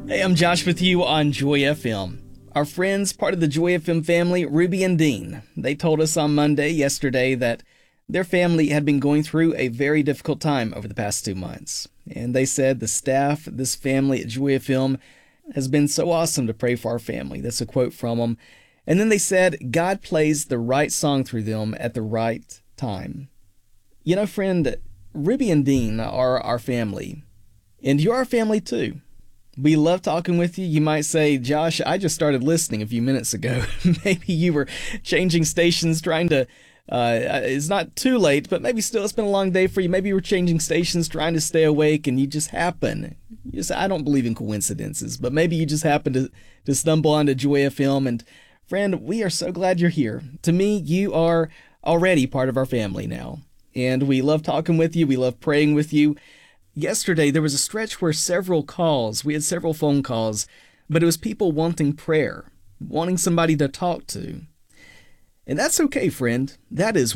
Hey, I'm Josh with you on Joy FM. Our friends, part of the Joy FM family, Ruby and Dean, they told us on yesterday, that their family had been going through a very difficult time over the past 2 months. And they said the staff, this family at Joy FM, has been so awesome to pray for our family. That's a quote from them. And then they said God plays the right song through them at the right time. You know, friend, Ruby and Dean are our family. And you're our family too. We love talking with you. You might say, Josh, I just started listening a few minutes ago. Maybe you were changing stations trying to, it's not too late, but maybe still it's been a long day for you. Maybe you were changing stations trying to stay awake and you just happen. I don't believe in coincidences, but maybe you just happen to stumble onto Joy FM. And friend, we are so glad you're here. To me, you are already part of our family now. And we love talking with you. We love praying with you. Yesterday, there was a stretch where we had several phone calls, but it was people wanting prayer, wanting somebody to talk to. And that's okay, friend. That is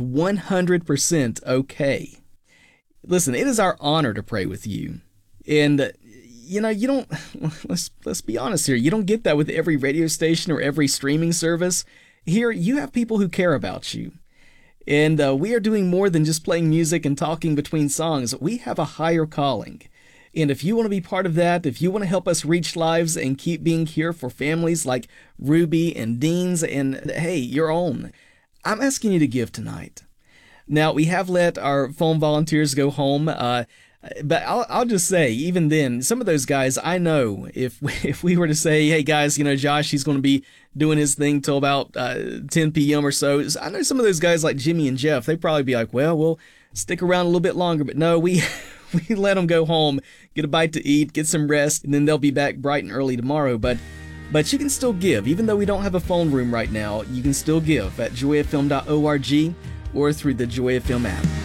100% okay. Listen, it is our honor to pray with you. And, you don't, let's be honest here, you don't get that with every radio station or every streaming service. Here, you have people who care about you. And we are doing more than just playing music and talking between songs. We have a higher calling. And if you want to be part of that, if you want to help us reach lives and keep being here for families like Ruby and Dean's and, hey, your own, I'm asking you to give tonight. Now, we have let our phone volunteers go home, but I'll just say, even then, some of those guys, I know if we were to say, hey guys, Josh, he's going to be doing his thing till about 10 p.m. or so. I know some of those guys like Jimmy and Jeff, they'd probably be like, well, we'll stick around a little bit longer. But no, we let them go home, get a bite to eat, get some rest, and then they'll be back bright and early tomorrow. But you can still give. Even though we don't have a phone room right now, you can still give at joyfm.org or through the Joy FM app.